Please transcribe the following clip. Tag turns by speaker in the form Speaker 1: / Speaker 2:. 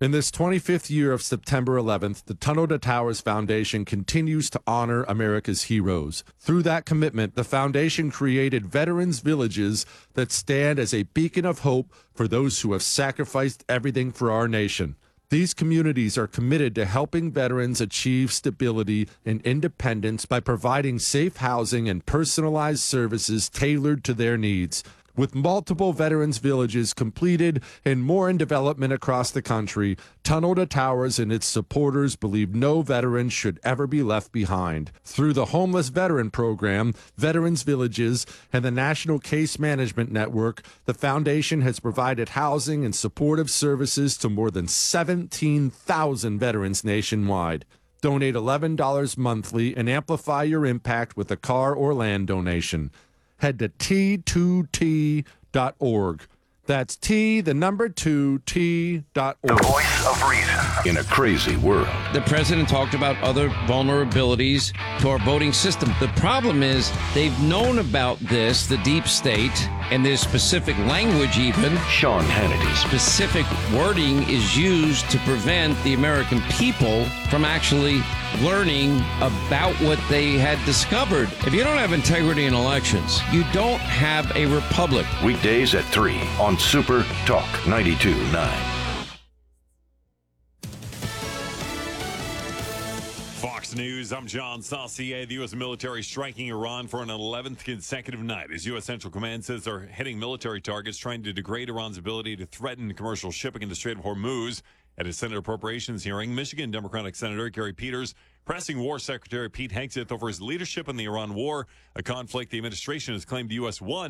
Speaker 1: In this 25th year of September 11th, the Tunnel to Towers Foundation continues to honor America's heroes. Through that commitment, the foundation created Veterans Villages that stand as a beacon of hope for those who have sacrificed everything for our nation. These communities are committed to helping veterans achieve stability and independence by providing safe housing and personalized services tailored to their needs. With multiple Veterans Villages completed and more in development across the country, Tunnel to Towers and its supporters believe no veteran should ever be left behind. Through the Homeless Veteran Program, Veterans Villages, and the National Case Management Network, the foundation has provided housing and supportive services to more than 17,000 veterans nationwide. Donate $11 monthly and amplify your impact with a car or land donation. Head to T2T.org. That's T, the number 2T.org.
Speaker 2: The voice of reason in a crazy world.
Speaker 3: The president talked about other vulnerabilities to our voting system. The problem is they've known about this, the deep state, and there's specific language even.
Speaker 2: Sean Hannity.
Speaker 3: Specific wording is used to prevent the American people from actually learning about what they had discovered. If you don't have integrity in elections, you don't have a republic.
Speaker 2: Weekdays at 3 on Super Talk 92.9.
Speaker 4: Fox News, I'm John Saucier. The U.S. military striking Iran for an 11th consecutive night as U.S. Central Command says they're hitting military targets trying to degrade Iran's ability to threaten commercial shipping in the Strait of Hormuz. At a Senate Appropriations hearing, Michigan Democratic Senator Gary Peters pressing War Secretary Pete Hegseth over his leadership in the Iran war, a conflict the administration has claimed the U.S. won.